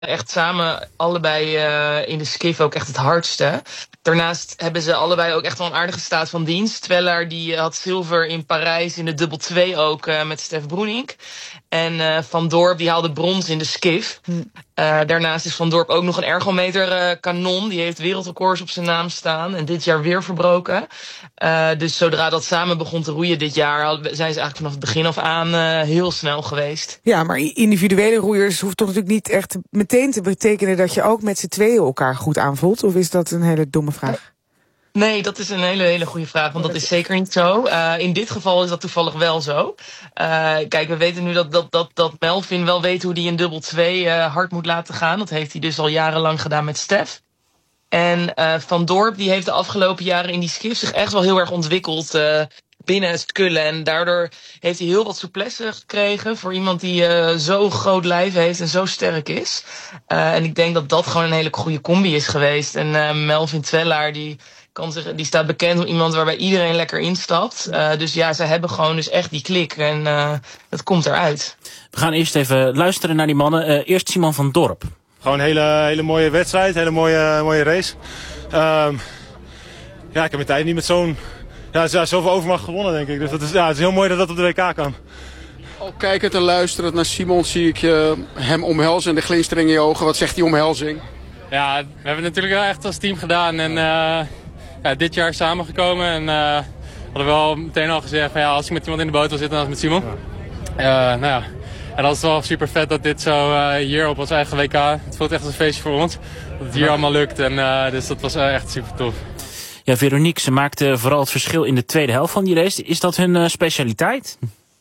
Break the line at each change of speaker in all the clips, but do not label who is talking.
echt samen allebei in de skiff ook echt het hardste. Daarnaast hebben ze allebei ook echt wel een aardige staat van dienst. Twellaar die had zilver in Parijs in de dubbel 2 ook met Stef Broenink. En Van Dorp die haalde brons in de skiff. Daarnaast is Van Dorp ook nog een ergometer kanon. Die heeft wereldrecords op zijn naam staan. En dit jaar weer verbroken. Dus zodra dat samen begon te roeien dit jaar, zijn ze eigenlijk vanaf het begin af aan heel snel geweest.
Ja, maar individuele roeiers hoeft toch natuurlijk niet echt meteen te betekenen dat je ook met z'n tweeën elkaar goed aanvoelt? Of is dat een hele domme vraag?
Nee, dat is een hele goede vraag, want dat is zeker niet zo. In dit geval is dat toevallig wel zo. Kijk, we weten nu dat Melvin wel weet hoe hij een dubbel 2 hard moet laten gaan. Dat heeft hij dus al jarenlang gedaan met Stef. En Van Dorp die heeft de afgelopen jaren in die skiff zich echt wel heel erg ontwikkeld binnen het skullen. En daardoor heeft hij heel wat souplesse gekregen voor iemand die zo'n groot lijf heeft en zo sterk is. En ik denk dat dat gewoon een hele goede combi is geweest. En Melvin Twellaar die staat bekend om iemand waarbij iedereen lekker instapt. Dus ja, ze hebben gewoon dus echt die klik en dat komt eruit.
We gaan eerst even luisteren naar die mannen. Eerst Simon van Dorp.
Gewoon een hele mooie wedstrijd, hele mooie race. Ja, ik heb mijn tijd niet met zoveel overmacht gewonnen, denk ik. Dus het is heel mooi dat dat op de WK kan.
Al kijkend en luisterend naar Simon zie ik hem omhelzen en de glinstering in je ogen. Wat zegt die omhelzing?
Ja, we hebben het natuurlijk wel echt als team gedaan. En dit jaar samengekomen. En hadden we al meteen al gezegd van, ja, als ik met iemand in de boot wil zitten, dan is het met Simon. En dat is wel super vet dat dit zo hier op ons eigen WK, het voelt echt als een feestje voor ons. Dat het hier allemaal lukt en dus dat was echt super tof.
Ja, Veronique, ze maakte vooral het verschil in de tweede helft van die race. Is dat hun specialiteit?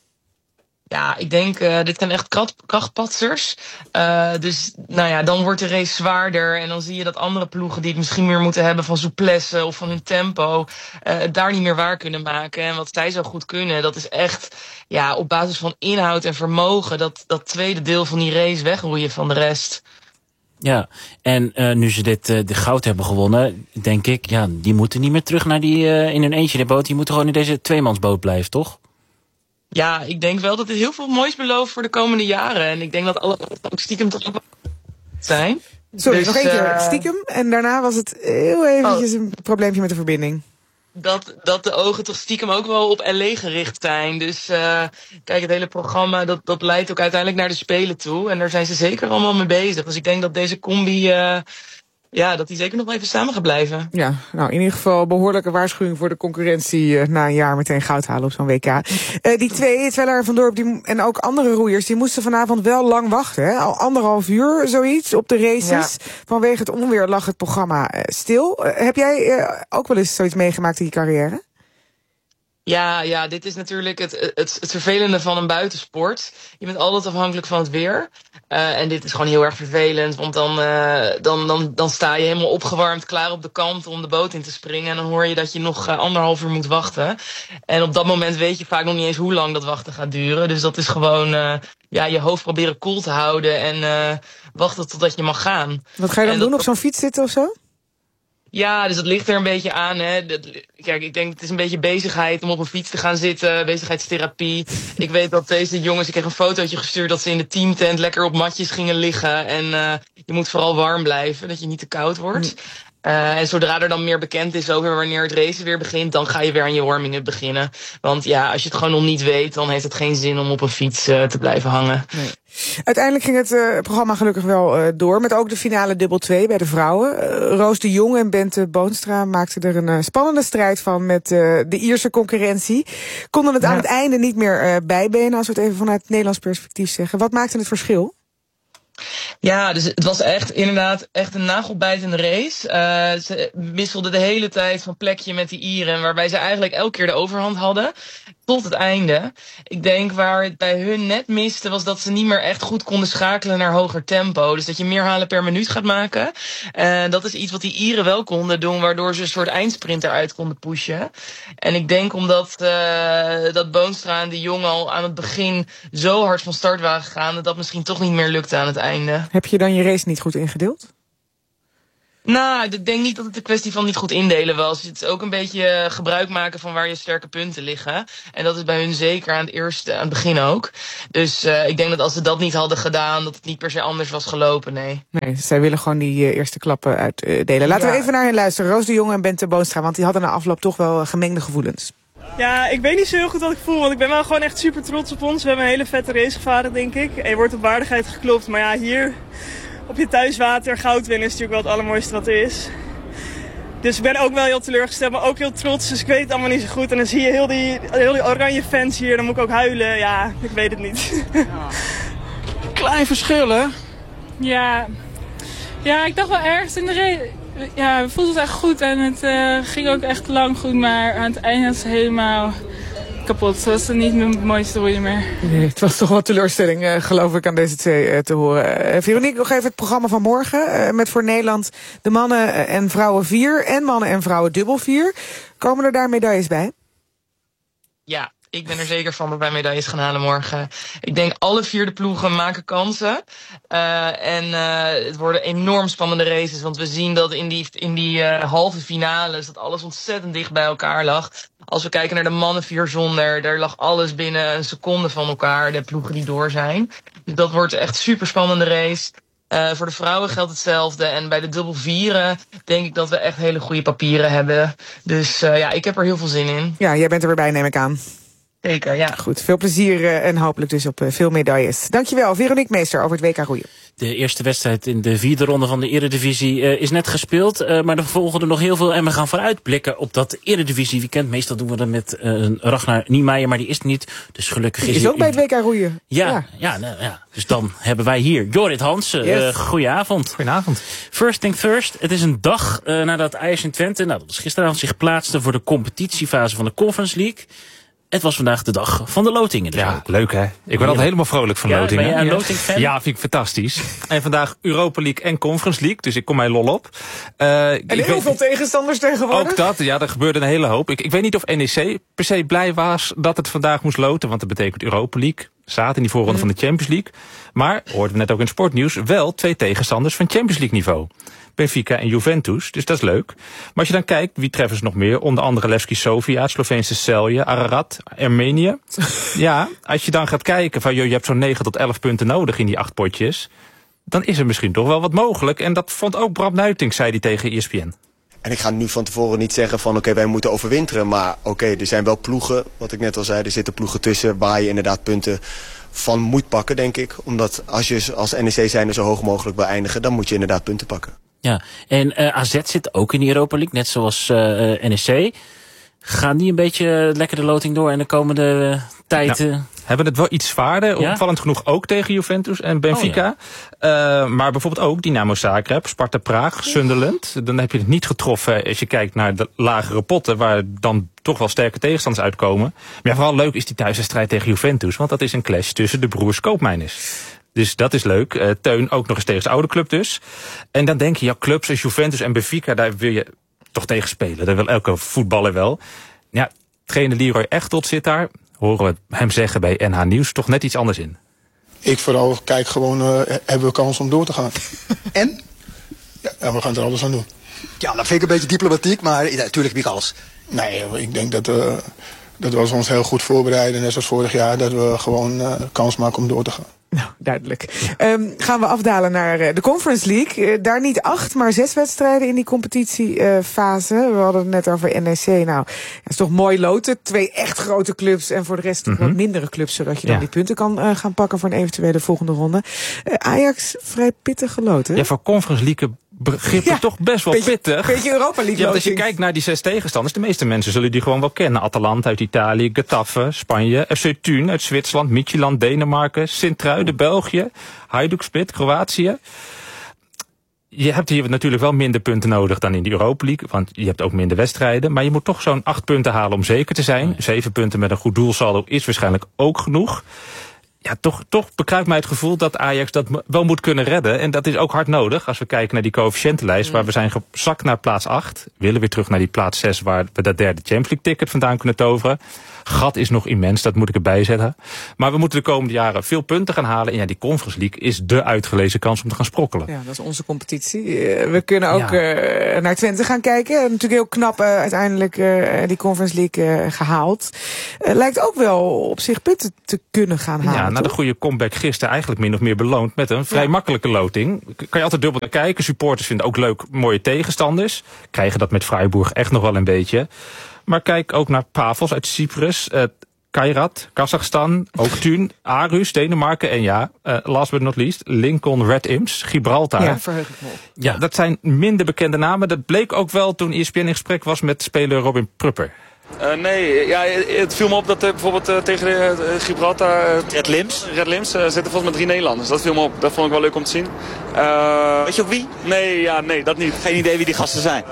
Ja, ik denk, dit zijn echt krachtpatsers. Dus nou ja, dan wordt de race zwaarder. En dan zie je dat andere ploegen die het misschien meer moeten hebben van souplesse of van hun tempo, het daar niet meer waar kunnen maken. En wat zij zo goed kunnen, dat is echt ja, op basis van inhoud en vermogen dat tweede deel van die race wegroeien van de rest.
Ja, en nu ze de goud hebben gewonnen, denk ik, ja, die moeten niet meer terug naar die in hun eentje in de boot. Die moeten gewoon in deze tweemansboot blijven, toch?
Ja, ik denk wel dat dit heel veel moois belooft voor de komende jaren. En ik denk dat alle ook stiekem toch zijn.
Sorry,
dus,
nog één keer stiekem. En daarna was het heel eventjes een probleempje met de verbinding.
Dat de ogen toch stiekem ook wel op LA gericht zijn. Dus kijk, het hele programma dat leidt ook uiteindelijk naar de Spelen toe. En daar zijn ze zeker allemaal mee bezig. Dus ik denk dat deze combi dat die zeker nog wel even samen gaat blijven.
Ja, nou in ieder geval behoorlijke waarschuwing voor de concurrentie na een jaar meteen goud halen op zo'n WK. Die twee, Twellaar en Van Dorp en ook andere roeiers, die moesten vanavond wel lang wachten. Hè? Al 1,5 uur zoiets op de races. Ja. Vanwege het onweer lag het programma stil. Heb jij ook wel eens zoiets meegemaakt in je carrière?
Ja, dit is natuurlijk het vervelende van een buitensport. Je bent altijd afhankelijk van het weer. En dit is gewoon heel erg vervelend. Want dan sta je helemaal opgewarmd, klaar op de kant om de boot in te springen. En dan hoor je dat je nog 1,5 uur moet wachten. En op dat moment weet je vaak nog niet eens hoe lang dat wachten gaat duren. Dus dat is gewoon je hoofd proberen koel te houden. En wachten totdat je mag gaan.
Wat ga je dan doen? Op zo'n fiets zitten of zo?
Ja, dus dat ligt er een beetje aan. Hè. Kijk, ik denk het is een beetje bezigheid om op een fiets te gaan zitten. Bezigheidstherapie. Ik weet dat deze jongens, ik kreeg een fotootje gestuurd dat ze in de teamtent lekker op matjes gingen liggen. En je moet vooral warm blijven, dat je niet te koud wordt. En zodra er dan meer bekend is over wanneer het racen weer begint, dan ga je weer aan je warming-up beginnen. Want ja, als je het gewoon nog niet weet, dan heeft het geen zin om op een fiets te blijven hangen.
Nee. Uiteindelijk ging het programma gelukkig wel door, met ook de finale dubbel 2 bij de vrouwen. Roos de Jong en Bente Boonstra maakten er een spannende strijd van met de Ierse concurrentie. Konden het aan het einde niet meer bijbenen, als we het even vanuit het Nederlands perspectief zeggen. Wat maakte het verschil?
Ja, dus het was inderdaad echt een nagelbijtende race. Ze wisselden de hele tijd van plekje met die Ieren, waarbij ze eigenlijk elke keer de overhand hadden. Tot het einde. Ik denk waar het bij hun net miste, was dat ze niet meer echt goed konden schakelen naar hoger tempo. Dus dat je meer halen per minuut gaat maken. Dat is iets wat die Ieren wel konden doen, waardoor ze een soort eindsprint eruit konden pushen. En ik denk omdat dat Boonstra en de Jong al aan het begin zo hard van start waren gegaan, dat misschien toch niet meer lukte aan het einde.
Heb je dan je race niet goed ingedeeld?
Nou, ik denk niet dat het een kwestie van niet goed indelen was. Het is ook een beetje gebruik maken van waar je sterke punten liggen. En dat is bij hun zeker aan het begin ook. Dus ik denk dat als ze dat niet hadden gedaan, dat het niet per se anders was gelopen, nee.
Nee, zij willen gewoon die eerste klappen uitdelen. Laten we even naar hen luisteren. Roos de Jong en Bente Boonstra, want die hadden na afloop toch wel gemengde gevoelens.
Ja, ik weet niet zo heel goed wat ik voel, want ik ben wel gewoon echt super trots op ons. We hebben een hele vette race gevaren, denk ik. En je wordt op waardigheid geklopt, maar ja, hier op je thuiswater goud winnen is natuurlijk wel het allermooiste wat er is. Dus ik ben ook wel heel teleurgesteld, maar ook heel trots. Dus ik weet het allemaal niet zo goed. En dan zie je heel die oranje fans hier, dan moet ik ook huilen. Ja, ik weet het niet.
Klein verschil, hè?
Ja, ik dacht wel ergens in de race. Ja, we voelden het echt goed en het ging ook echt lang goed, maar aan het einde was het helemaal kapot. Het was niet mijn mooiste roeien meer.
Nee, het was toch wel teleurstelling, geloof ik, aan deze twee te horen. Veronique, nog even het programma van morgen. Met voor Nederland de mannen en vrouwen 4 en mannen en vrouwen dubbel 4. Komen er daar medailles bij?
Ja, ik ben er zeker van dat wij medailles gaan halen morgen. Ik denk alle 4 de ploegen maken kansen. Het worden enorm spannende races. Want we zien dat in die halve finales dat alles ontzettend dicht bij elkaar lag. Als we kijken naar de mannen 4 zonder, daar lag alles binnen een seconde van elkaar. De ploegen die door zijn. Dus dat wordt echt super spannende race. Voor de vrouwen geldt hetzelfde. En bij de dubbel 4 denk ik dat we echt hele goede papieren hebben. Dus ik heb er heel veel zin in.
Ja, jij bent er weer bij, neem ik aan.
Zeker, ja.
Goed, veel plezier en hopelijk dus op veel medailles. Dankjewel, Veronique Meester over het WK roeien.
De eerste wedstrijd in de 4e ronde van de Eredivisie is net gespeeld. Maar er volgen er nog heel veel en we gaan vooruitblikken op dat Eredivisie weekend. Meestal doen we dat met Ragnar Niemeyer, maar die is er niet. Dus gelukkig
is ook bij het WK roeien.
Ja. Dus dan hebben wij hier Jorrit Hansen. Yes. Goedenavond.
Goedenavond.
First thing first. Het is een dag nadat Ajax en Twente, dat was gisteravond, zich plaatste voor de competitiefase van de Conference League. Het was vandaag de dag van de lotingen. Dus
ja,
ook.
Leuk hè? Ik ben altijd helemaal vrolijk van lotingen.
Ben jij een loting-fan?
Ja, vind ik fantastisch. En vandaag Europa League en Conference League, dus ik kom mij lol op.
En heel veel tegenstanders tegenwoordig.
Ook dat, ja, er gebeurde een hele hoop. Ik weet niet of NEC per se blij was dat het vandaag moest loten, want dat betekent Europa League. Zaten in die voorronde van de Champions League. Maar, hoorden we net ook in het sportnieuws, wel 2 tegenstanders van Champions League niveau. Benfica en Juventus, dus dat is leuk. Maar als je dan kijkt, wie treffen ze nog meer? Onder andere Levski Sofia, Sloveense Celje, Ararat, Armenië. Ja, als je dan gaat kijken van, je hebt zo'n 9 tot 11 punten nodig in die 8 potjes. Dan is er misschien toch wel wat mogelijk. En dat vond ook Bram Nuitink, zei hij tegen ESPN.
En ik ga nu van tevoren niet zeggen van oké, wij moeten overwinteren. Maar oké, er zijn wel ploegen, wat ik net al zei, er zitten ploegen tussen waar je inderdaad punten van moet pakken, denk ik. Omdat als je als NEC zijnde zo hoog mogelijk wil eindigen, dan moet je inderdaad punten pakken.
Ja, en AZ zit ook in de Europa League, net zoals NEC. Gaan die een beetje lekker de loting door en de komende tijd?
Hebben het wel iets zwaarder,
ja?
Opvallend genoeg ook tegen Juventus en Benfica. Maar bijvoorbeeld ook Dynamo Zagreb, Sparta Praag, Sunderland. Dan heb je het niet getroffen als je kijkt naar de lagere potten, waar dan toch wel sterke tegenstanders uitkomen. Maar ja, vooral leuk is die thuiswedstrijd tegen Juventus, want dat is een clash tussen de broers Koopmeiners. Dus dat is leuk. Teun ook nog eens tegen zijn oude club dus. En dan denk je, ja, clubs als Juventus en Benfica, daar wil je toch tegen spelen. Dat wil elke voetballer wel. Ja, trainer Leroy Echtold zit daar. Horen we hem zeggen bij NH Nieuws toch net iets anders in.
Ik vooral kijk gewoon, hebben we kans om door te gaan.
En?
Ja, we gaan er alles aan doen.
Ja, dat vind ik een beetje diplomatiek, maar natuurlijk heb ik alles.
Nee, ik denk dat we ons heel goed voorbereiden. Net zoals vorig jaar, dat we gewoon kans maken om door te gaan.
Nou, duidelijk. Gaan we afdalen naar de Conference League. Daar niet 8, maar 6 wedstrijden in die competitiefase. We hadden het net over NEC. Nou, het is toch mooi loten. 2 echt grote clubs en voor de rest wat mindere clubs, zodat je dan die punten kan gaan pakken voor een eventuele volgende ronde. Ajax, vrij pittig geloten.
Ja, voor Conference League begrippen toch best wel pittig.
Beetje Europa League.
Ja, als je kijkt naar die 6 tegenstanders, de meeste mensen zullen die gewoon wel kennen. Atalanta uit Italië, Getafe, Spanje, FC Thun uit Zwitserland, Midtjylland, Denemarken, Sint-Truiden, België, Hajduk Split, Kroatië. Je hebt hier natuurlijk wel minder punten nodig dan in de Europa League, want je hebt ook minder wedstrijden. Maar je moet toch zo'n 8 punten halen om zeker te zijn. 7 punten met een goed doelsaldo is waarschijnlijk ook genoeg. Ja, toch bekruipt mij het gevoel dat Ajax dat wel moet kunnen redden. En dat is ook hard nodig als we kijken naar die coëfficiëntenlijst. Waar we zijn gezakt naar plaats 8. Willen weer terug naar die plaats 6 waar we dat derde Champions League ticket vandaan kunnen toveren. Gat is nog immens, dat moet ik erbij zetten. Maar we moeten de komende jaren veel punten gaan halen. En ja, die Conference League is de uitgelezen kans om te gaan sprokkelen.
Ja, dat is onze competitie. We kunnen ook naar Twente gaan kijken. Natuurlijk heel knap uiteindelijk die Conference League gehaald. Lijkt ook wel op zich punten te kunnen gaan halen.
Ja, na de goede comeback gisteren eigenlijk min of meer beloond met een vrij makkelijke loting. Kan je altijd dubbel naar kijken. Supporters vinden ook leuk mooie tegenstanders. Krijgen dat met Freiburg echt nog wel een beetje. Maar kijk ook naar Pavos uit Cyprus, Kairat, Kazachstan, ook Thun, Aarhus, Denemarken en last but not least, Lincoln Red Imps, Gibraltar.
Ja, verheug ik me op.
Ja, dat zijn minder bekende namen. Dat bleek ook wel toen ESPN in gesprek was met speler Robin Prupper.
Nee, ja, het viel me op dat bijvoorbeeld tegen Gibraltar... Red Lims zitten volgens mij 3 Nederlanders. Dat viel me op. Dat vond ik wel leuk om te zien.
Weet je ook wie?
Nee, dat niet.
Geen idee wie die gasten zijn?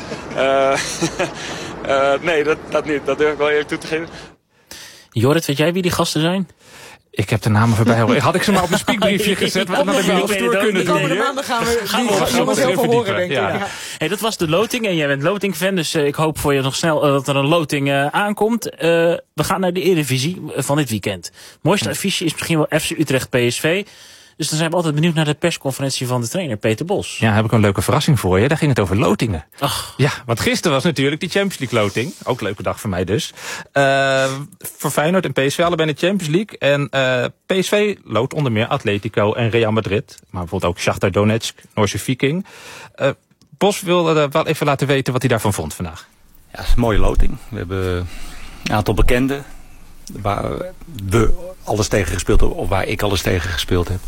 Nee, dat niet. Dat durf ik wel eerlijk toe te geven.
Jorrit, weet jij wie die gasten zijn?
Ik heb de namen voorbij horen. Had ik ze maar op een speakbriefje gezet, dan had ik niet op stoer kunnen doen.
Komende maanden gaan we
heel veel horen, denk ik.
Ja. Hey, dat was de loting en jij bent loting-fan, dus ik hoop voor je nog snel dat er een loting aankomt. We gaan naar de Eredivisie van dit weekend. Mooiste affiche is misschien wel FC Utrecht PSV. Dus dan zijn we altijd benieuwd naar de persconferentie van de trainer Peter Bos.
Ja, heb ik een leuke verrassing voor je. Daar ging het over lotingen.
Ach.
Ja, want gisteren was natuurlijk die Champions League loting. Ook een leuke dag voor mij dus. Voor Feyenoord en PSV allebei in de Champions League. En PSV loot onder meer Atletico en Real Madrid. Maar bijvoorbeeld ook Shakhtar Donetsk, Noorse Viking. Bos wilde wel even laten weten wat hij daarvan vond vandaag.
Ja, het is een mooie loting. We hebben een aantal bekenden waar we alles tegen gespeeld hebben, of waar ik alles tegen gespeeld heb.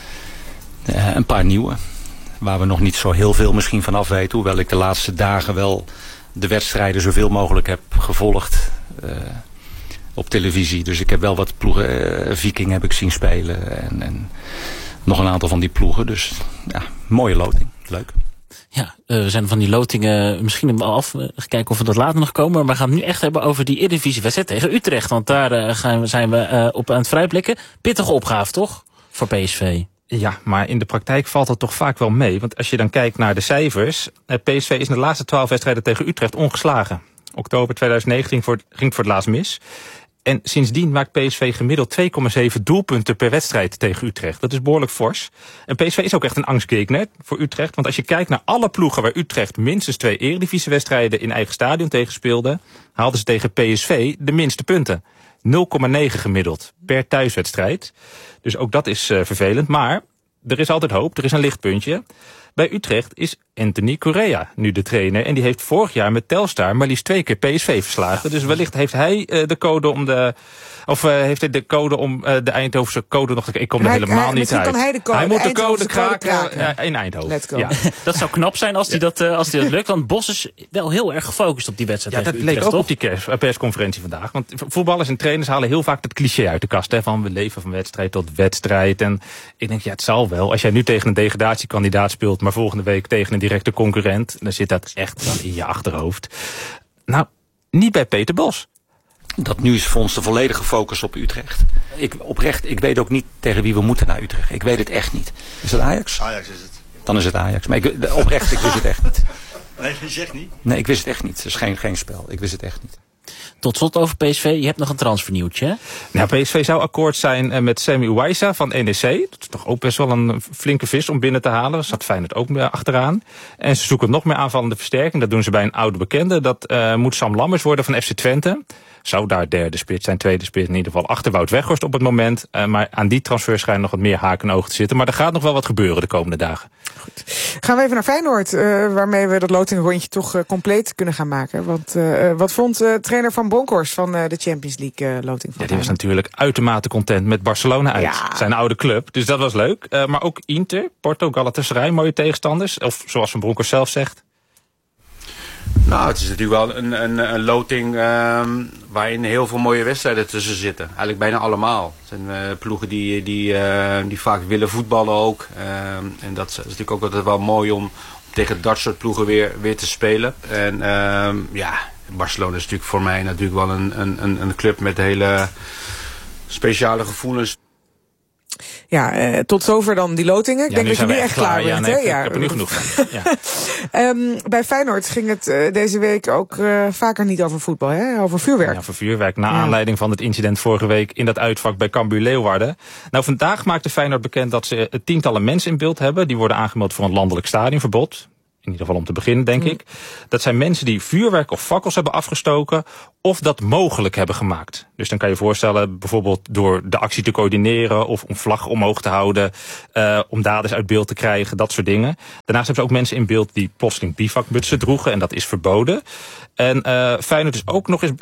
Een paar nieuwe, waar we nog niet zo heel veel misschien van af weten. Hoewel ik de laatste dagen wel de wedstrijden zoveel mogelijk heb gevolgd op televisie. Dus ik heb wel wat ploegen, Viking heb ik zien spelen en nog een aantal van die ploegen. Dus ja, mooie loting, leuk.
Ja, we zijn van die lotingen misschien al af. Kijken of we dat later nog komen. Maar we gaan het nu echt hebben over die Eredivisie-wedstrijd tegen Utrecht. Want daar zijn we op aan het vrijblikken. Pittige opgave, toch? Voor PSV.
Ja, maar in de praktijk valt dat toch vaak wel mee. Want als je dan kijkt naar de cijfers. PSV is in de laatste 12 wedstrijden tegen Utrecht ongeslagen. Oktober 2019 ging het voor het laatst mis. En sindsdien maakt PSV gemiddeld 2,7 doelpunten per wedstrijd tegen Utrecht. Dat is behoorlijk fors. En PSV is ook echt een angstgegner voor Utrecht. Want als je kijkt naar alle ploegen waar Utrecht minstens 2 Eredivisiewedstrijden in eigen stadion tegen speelde, haalden ze tegen PSV de minste punten. 0,9 gemiddeld per thuiswedstrijd. Dus ook dat is vervelend. Maar er is altijd hoop, er is een lichtpuntje. Bij Utrecht is Anthony Correa nu de trainer. En die heeft vorig jaar met Telstar maar liefst 2 keer PSV verslagen. Dus wellicht heeft hij de code om de... Of heeft hij de code om de Eindhovense code nog te... Ik kom er helemaal niet uit. Hij moet de code kraken in Eindhoven.
Let's go.
Ja.
Dat zou knap zijn als hij dat lukt. Want Bos is wel heel erg gefocust op die wedstrijd.
Ja, dat
tegen
leek
Utrecht,
ook
toch?
op die persconferentie vandaag. Want voetballers en trainers halen heel vaak het cliché uit de kast. Hè, van we leven van wedstrijd tot wedstrijd. En ik denk, ja, het zal wel. Als jij nu tegen een degradatiekandidaat speelt, maar volgende week tegen een directe concurrent, dan zit dat echt wel in je achterhoofd. Nou, niet bij Peter Bos.
Dat nu is voor ons de volledige focus op Utrecht. Ik weet ook niet tegen wie we moeten naar Utrecht. Ik weet het echt niet. Is dat Ajax?
Ajax is het.
Dan is het Ajax. Maar oprecht, ik wist het echt niet.
Nee, je zegt niet?
Nee, ik wist het echt niet. Het is geen spel. Ik wist het echt niet.
Tot slot over PSV. Je hebt nog een transfernieuwtje, hè?
Nou, PSV zou akkoord zijn met Sammy Uwaisa van NEC. Dat is toch ook best wel een flinke vis om binnen te halen. Daar zat Feyenoord ook achteraan. En ze zoeken nog meer aanvallende versterking. Dat doen ze bij een oude bekende. Dat moet Sam Lammers worden van FC Twente. Zou daar derde spits zijn, tweede spits in ieder geval achter Wout Weghorst op het moment. Maar aan die transfer schijnt nog wat meer haken en ogen te zitten. Maar er gaat nog wel wat gebeuren de komende dagen.
Goed. Gaan we even naar Feyenoord, waarmee we dat lotingrondje toch compleet kunnen gaan maken. Want wat vond trainer Van Bronckhorst van de Champions League loting van?
Ja, die was natuurlijk uitermate content met Barcelona uit.
Ja.
Zijn oude club, dus dat was leuk. Maar ook Inter, Porto, Galatasaray, mooie tegenstanders. Of zoals Van Bronckhorst zelf zegt.
Nou, het is natuurlijk wel een loting waarin heel veel mooie wedstrijden tussen zitten. Eigenlijk bijna allemaal. Het zijn ploegen die vaak willen voetballen ook. En dat is natuurlijk ook altijd wel mooi om tegen dat soort ploegen weer te spelen. En Barcelona is natuurlijk voor mij natuurlijk wel een club met hele speciale gevoelens.
tot zover dan die lotingen. Ik denk dat je nu echt klaar bent.
Ik heb er nu genoeg van.
Bij Feyenoord ging het deze week ook vaker niet over voetbal, hè? Over vuurwerk.
Ja, over vuurwerk. Na aanleiding van het incident vorige week in dat uitvak bij Cambuur Leeuwarden. Nou, vandaag maakte Feyenoord bekend dat ze tientallen mensen in beeld hebben. Die worden aangemeld voor een landelijk stadionverbod. In ieder geval om te beginnen, denk ik. Dat zijn mensen die vuurwerk of fakkels hebben afgestoken of dat mogelijk hebben gemaakt. Dus dan kan je voorstellen, bijvoorbeeld door de actie te coördineren of om vlag omhoog te houden, om daders uit beeld te krijgen, dat soort dingen. Daarnaast hebben ze ook mensen in beeld die plotseling bivakmutsen droegen en dat is verboden. En Feyenoord is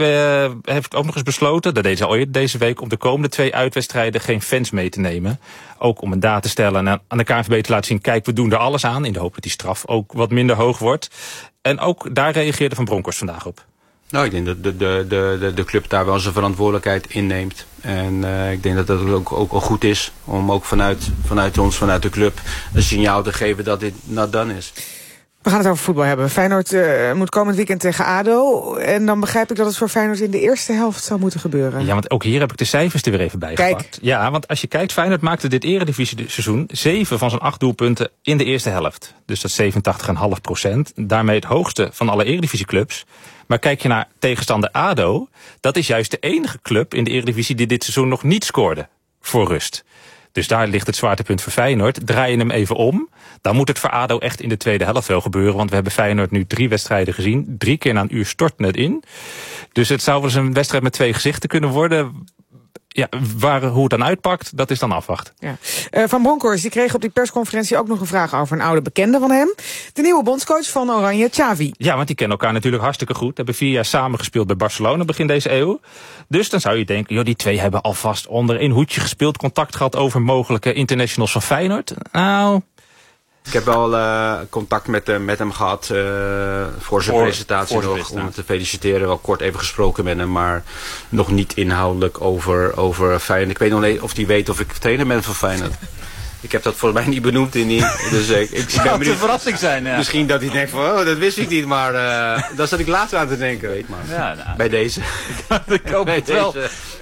heeft ook nog eens besloten, dat deden ze al eerder deze week, om de komende 2 uitwedstrijden geen fans mee te nemen. Ook om een daad te stellen en aan de KNVB te laten zien, kijk, we doen er alles aan, in de hoop dat die straf ook wat minder hoog wordt. En ook daar reageerde Van Bronckhorst vandaag op.
Nou, ik denk dat de club daar wel zijn verantwoordelijkheid inneemt. En ik denk dat dat ook goed is om ook vanuit ons, vanuit de club, een signaal te geven dat dit not done is.
We gaan het over voetbal hebben. Feyenoord moet komend weekend tegen ADO. En dan begrijp ik dat het voor Feyenoord in de eerste helft zou moeten gebeuren.
Ja, want ook hier heb ik de cijfers er weer even bij gepakt. Ja, want als je kijkt, Feyenoord maakte dit eredivisie-seizoen 7 van zijn 8 doelpunten in de eerste helft. Dus dat is 87,5%. Daarmee het hoogste van alle eredivisieclubs. Maar kijk je naar tegenstander ADO, dat is juist de enige club in de eredivisie die dit seizoen nog niet scoorde voor rust. Dus daar ligt het zwaartepunt voor Feyenoord. Draai je hem even om, dan moet het voor ADO echt in de tweede helft wel gebeuren. Want we hebben Feyenoord nu 3 wedstrijden gezien. 3 keer na een uur storten het in. Dus het zou wel eens een wedstrijd met 2 gezichten kunnen worden. Ja, hoe het dan uitpakt, dat is dan afwachten.
Ja. Van Bronckhorst, die kreeg op die persconferentie ook nog een vraag over een oude bekende van hem. De nieuwe bondscoach van Oranje, Xavi.
Ja, want die kennen elkaar natuurlijk hartstikke goed. Hebben 4 jaar samengespeeld bij Barcelona begin deze eeuw. Dus dan zou je denken, joh, die 2 hebben alvast onder een hoedje gespeeld, contact gehad over mogelijke internationals van Feyenoord. Nou,
ik heb wel contact met hem gehad voor zijn presentatie nog, om hem te feliciteren. Wel kort even gesproken met hem, maar nog niet inhoudelijk over Feyenoord. Ik weet nog niet of hij weet of ik trainer ben van Feyenoord. Ik heb dat volgens mij niet benoemd in die. Dus ik
zou het een verrassing zijn, ja.
Misschien dat hij denkt van, oh, dat wist ik niet, maar daar zat ik later aan te denken. Weet maar.
Ja, nou,
bij deze.
Ik hoop het wel.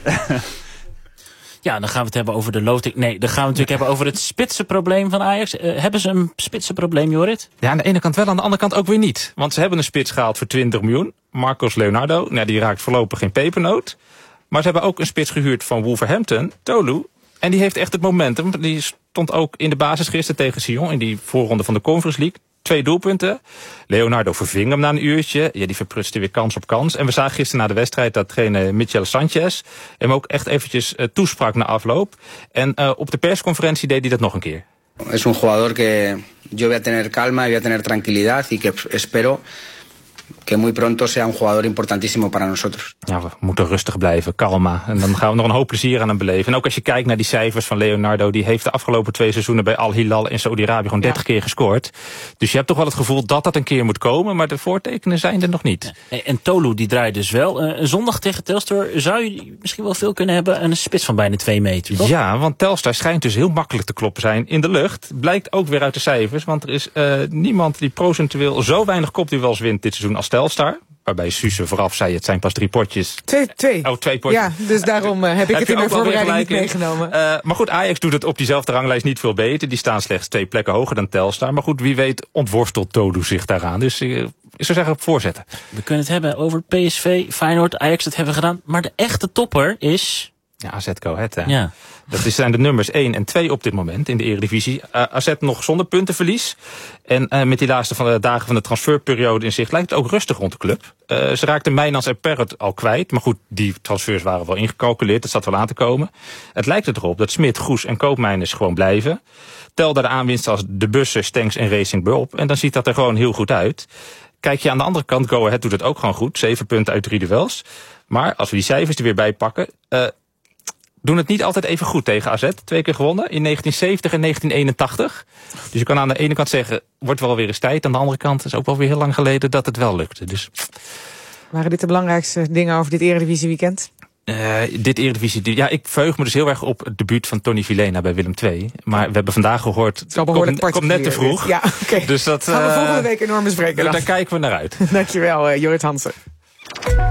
Ja, dan gaan we het hebben over de loting. Nee, dan gaan we het natuurlijk hebben over het spitsenprobleem van Ajax. Hebben ze een spitsenprobleem, Jorrit?
Ja, aan de ene kant wel, aan de andere kant ook weer niet. Want ze hebben een spits gehaald voor 20 miljoen. Marcos Leonardo, nou, die raakt voorlopig geen pepernoot. Maar ze hebben ook een spits gehuurd van Wolverhampton, Tolu. En die heeft echt het momentum. Die stond ook in de basis gisteren tegen Sion in die voorronde van de Conference League. 2 doelpunten. Leonardo verving hem na een uurtje. Ja, die verprutste weer kans op kans. En we zagen gisteren na de wedstrijd datgene Michel Sanchez hem ook echt eventjes toesprak na afloop. En op de persconferentie deed hij dat nog een keer.
Es un jugador que yo voy a tener calma y voy a tener tranquilidad y que espero que muy pronto sea un jugador importantísimo para nosotros.
Ja, we moeten rustig blijven, kalma. En dan gaan we nog een hoop plezier aan hem beleven. En ook als je kijkt naar die cijfers van Leonardo, die heeft de afgelopen 2 seizoenen bij Al Hilal in Saudi-Arabië gewoon 30 keer gescoord. Dus je hebt toch wel het gevoel dat dat een keer moet komen, maar de voortekenen zijn er nog niet.
Ja. En Tolu die draait dus wel. Zondag tegen Telstar zou je misschien wel veel kunnen hebben. Een spits van bijna 2 meter, toch?
Ja, want Telstar schijnt dus heel makkelijk te kloppen zijn in de lucht. Blijkt ook weer uit de cijfers, want er is niemand die procentueel zo weinig kopduels wint dit seizoen als Telstar. Waarbij Suze vooraf zei, het zijn pas 3 potjes.
2.
Oh, 2 potjes.
Ja, dus daarom heb ik het in mijn voorbereiding niet meegenomen.
Maar goed, Ajax doet het op diezelfde ranglijst niet veel beter. Die staan slechts 2 plekken hoger dan Telstar. Maar goed, wie weet ontworstelt Tolu zich daaraan. Dus ik zou zeggen, voorzetten.
We kunnen het hebben over PSV, Feyenoord, Ajax, dat hebben we gedaan. Maar de echte topper is...
Ja, AZ Go Ahead, hè.
Ja.
Dat zijn de nummers 1 en 2 op dit moment in de Eredivisie. AZ nog zonder puntenverlies. En met die laatste dagen van de transferperiode in zicht lijkt het ook rustig rond de club. Ze raakten Mijnans en Perret al kwijt. Maar goed, die transfers waren wel ingecalculeerd. Dat zat wel aan te komen. Het lijkt erop dat Smit, Goes en Koopmeiners gewoon blijven. Tel daar de aanwinsten als De Bussen, Stenks en Racing Bull op. En dan ziet dat er gewoon heel goed uit. Kijk je aan de andere kant, Go Ahead doet het ook gewoon goed. 7 punten uit 3 duels. Maar als we die cijfers er weer bij pakken... doen het niet altijd even goed tegen AZ. 2 keer gewonnen, in 1970 en 1981. Dus je kan aan de ene kant zeggen, wordt wel weer eens tijd. Aan de andere kant is ook wel weer heel lang geleden dat het wel lukte. Dus...
Waren dit de belangrijkste dingen over dit Eredivisie weekend?
Dit Eredivisie, ja, ik verheug me dus heel erg op het debuut van Tony Vilena bij Willem II. Maar we hebben vandaag gehoord, het komt net te vroeg.
Ja, oké.
Dus dat
gaan we volgende week enorm bespreken.
Daar kijken we naar uit.
Dankjewel, Jorrit Hansen.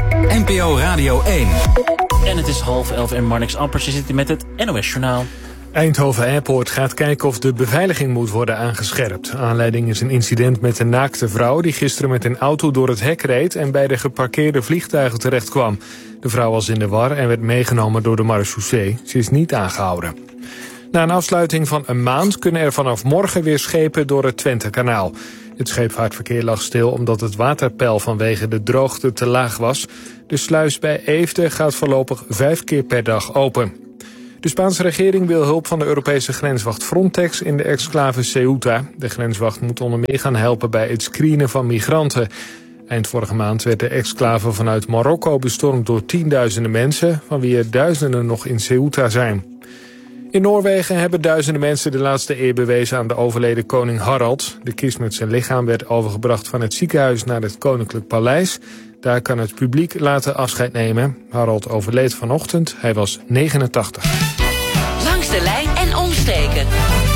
NPO Radio 1.
En het is 10:30 en Marnix Ampers zit met het NOS Journaal.
Eindhoven Airport gaat kijken of de beveiliging moet worden aangescherpt. Aanleiding is een incident met een naakte vrouw die gisteren met een auto door het hek reed en bij de geparkeerde vliegtuigen terecht kwam. De vrouw was in de war en werd meegenomen door de marechaussee. Ze is niet aangehouden. Na een afsluiting van een maand kunnen er vanaf morgen weer schepen door het Twentekanaal. Het scheepvaartverkeer lag stil omdat het waterpeil vanwege de droogte te laag was. De sluis bij Eefde gaat voorlopig 5 keer per dag open. De Spaanse regering wil hulp van de Europese grenswacht Frontex in de exclave Ceuta. De grenswacht moet onder meer gaan helpen bij het screenen van migranten. Eind vorige maand werd de exclave vanuit Marokko bestormd door tienduizenden mensen, van wie er duizenden nog in Ceuta zijn. In Noorwegen hebben duizenden mensen de laatste eer bewezen aan de overleden koning Harald. De kist met zijn lichaam werd overgebracht van het ziekenhuis naar het Koninklijk Paleis. Daar kan het publiek later afscheid nemen. Harald overleed vanochtend, hij was 89.
Langs de lijn en omstreken.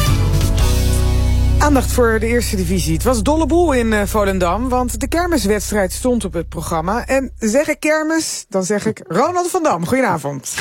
Aandacht voor de eerste divisie. Het was dolle boel in Volendam, want de kermiswedstrijd stond op het programma. En zeg ik kermis, dan zeg ik Ronald van Dam. Goedenavond.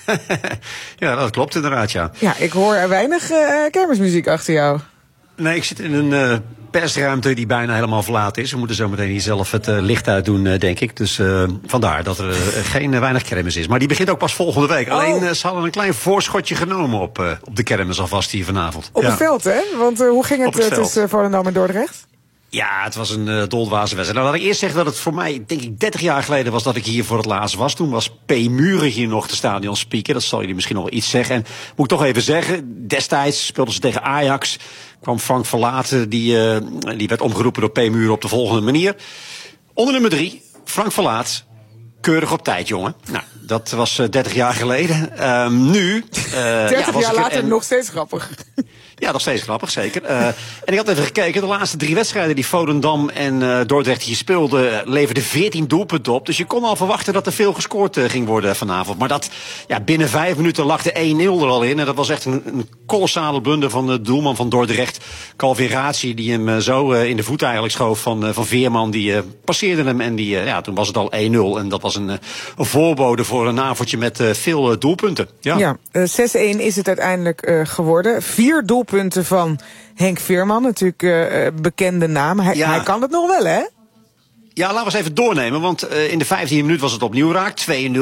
Ja, dat klopt inderdaad, ja.
Ja, ik hoor er weinig kermismuziek achter jou.
Nee, ik zit in een persruimte die bijna helemaal verlaten is. We moeten zo meteen hier zelf het licht uit doen, denk ik. Dus vandaar dat er weinig kermis is. Maar die begint ook pas volgende week. Alleen ze hadden een klein voorschotje genomen op de kermis alvast hier vanavond.
Op het veld, hè? Want hoe ging het tussen Volendam en Dordrecht?
Ja, het was een doldwaze wedstrijd. Nou, laat ik eerst zeggen dat het voor mij, denk ik, 30 jaar geleden was dat ik hier voor het laatst was. Toen was P. Muren hier nog de stadionspeaker. Dat zal jullie misschien nog wel iets zeggen. En moet ik toch even zeggen, destijds speelden ze tegen Ajax. Kwam Frank Verlaten, die werd omgeroepen door P. Muren op de volgende manier. Onder nummer 3, Frank Verlaat. Keurig op tijd, jongen. Nou, dat was 30 jaar geleden. Nu...
30 jaar later nog steeds grappig.
Ja, nog steeds grappig, zeker. En ik had even gekeken, de laatste 3 wedstrijden die Volendam en Dordrecht hier speelden, leverden 14 doelpunten op. Dus je kon al verwachten dat er veel gescoord ging worden vanavond. Maar dat, binnen 5 minuten lag de 1-0 er al in. En dat was echt een kolossale blunder van de doelman van Dordrecht. Calvin Ratzi, die hem zo in de voet eigenlijk schoof van Veerman. Die passeerde hem en toen was het al 1-0. En dat was een voorbode voor een avondje met veel doelpunten. Ja,
6-1 is het uiteindelijk geworden. 4 doelpunten van Henk Veerman, natuurlijk bekende naam. Hij kan het nog wel, hè?
Ja, laten we eens even doornemen, want in de 15e minuut was het opnieuw raak, 2-0.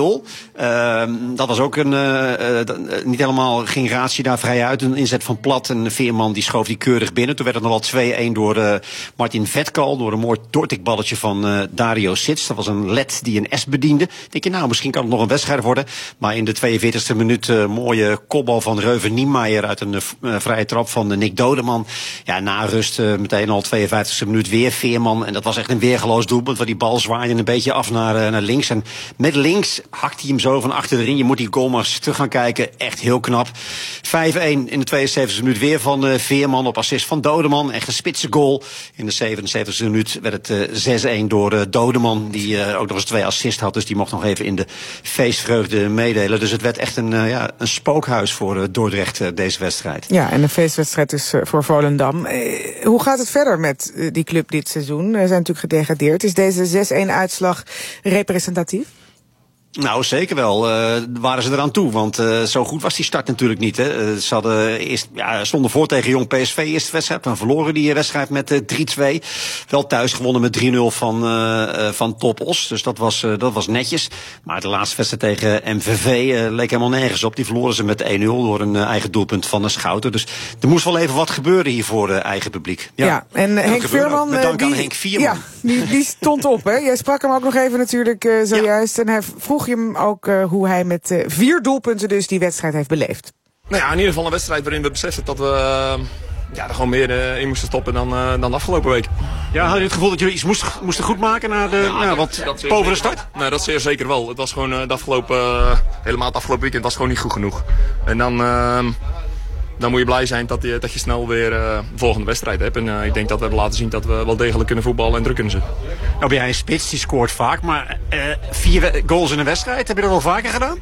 Dat was ook niet helemaal, ging Ratio daar vrij uit. Een inzet van Plat en Veerman die schoof die keurig binnen. Toen werd het nog wel 2-1 door Martin Vetkal, door een mooi doortikballetje van Dario Sits. Dat was een led die een S bediende. Denk je, misschien kan het nog een wedstrijd worden. Maar in de 42e minuut mooie kopbal van Reuven Niemeyer uit een vrije trap van Nick Dodeman. Ja, na rust meteen al 52e minuut weer Veerman. En dat was echt een weergeloos doelpunt, waar die bal zwaaide een beetje af naar links. En met links hakt hij hem zo van achter erin. Je moet die goal maar eens terug gaan kijken. Echt heel knap. 5-1 in de 72e minuut weer van Veerman op assist van Dodeman. Echt een spitse goal. In de 77e minuut werd het 6-1 door Dodeman, die ook nog eens 2 assists had. Dus die mocht nog even in de feestvreugde meedelen. Dus het werd echt een spookhuis voor Dordrecht, deze wedstrijd.
Ja, en een feestwedstrijd dus voor Volendam. Hoe gaat het verder met die club dit seizoen? Ze zijn natuurlijk gedegradeerd. Is deze 6-1 uitslag representatief?
Nou, zeker wel. Waren ze eraan toe. Want zo goed was die start natuurlijk niet. Hè. Ze hadden stonden voor tegen Jong PSV eerste wedstrijd. Dan verloren die wedstrijd met 3-2. Wel thuis gewonnen met 3-0 van Topos. Dus dat was netjes. Maar de laatste wedstrijd tegen MVV leek helemaal nergens op. Die verloren ze met 1-0 door een eigen doelpunt van de Schouten. Dus er moest wel even wat gebeuren hier voor eigen publiek.
Ja, en Henk Veerman...
Met dank aan Henk Veerman.
Ja, die stond op, hè? Jij sprak hem ook nog even natuurlijk zojuist. En hij vroeg je hem ook hoe hij met 4 doelpunten dus die wedstrijd heeft beleefd.
Nou ja, in ieder geval een wedstrijd waarin we beseften dat we er gewoon meer in moesten stoppen dan de afgelopen week.
Ja, had je het gevoel dat jullie iets moesten goedmaken na de povere start?
Nee, dat zeer zeker wel. Het was gewoon helemaal het afgelopen weekend was gewoon niet goed genoeg. En dan moet je blij zijn dat je snel weer de volgende wedstrijd hebt. En ik denk dat we hebben laten zien dat we wel degelijk kunnen voetballen en druk kunnen zetten.
Nou ben jij een spits, die scoort vaak. Maar 4 goals in een wedstrijd, heb je dat al vaker gedaan?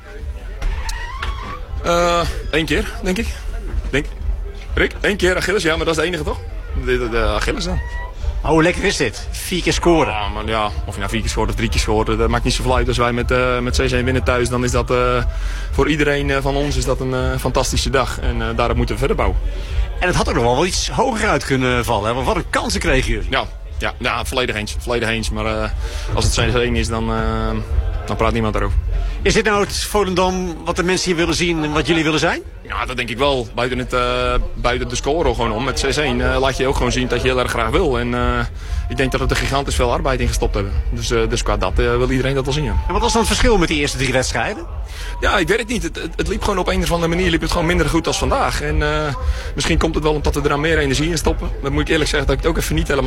1 keer, denk ik. Rick, 1 keer Achilles, ja, maar dat is de enige toch? De Achilles dan.
Oh, hoe lekker is dit? 4 keer scoren.
Ja, maar ja, of je nou 4 keer scoort of 3 keer scoort, dat maakt niet zoveel uit. Als wij met 6-1 winnen thuis, dan is dat voor iedereen van ons is dat een fantastische dag. En daarop moeten we verder bouwen.
En het had ook nog wel iets hoger uit kunnen vallen. Hè? Want wat een kansen kregen jullie.
Ja, volledig eens. Maar als het 6-1 is, dan praat niemand daarover.
Is dit nou het Volendam wat de mensen hier willen zien en wat jullie willen zijn?
Ja, dat denk ik wel. Buiten de score gewoon om. Met 6-1 laat je ook gewoon zien dat je heel erg graag wil. En ik denk dat we er gigantisch veel arbeid in gestopt hebben. Dus qua dat wil iedereen dat wel zien. Ja.
En wat was dan het verschil met die eerste 3 wedstrijden?
Ja, ik weet het niet. Het liep gewoon op een of andere manier liep het gewoon minder goed als vandaag. En misschien komt het wel omdat we er aan meer energie in stoppen. Dat moet ik eerlijk zeggen dat ik het ook even niet helemaal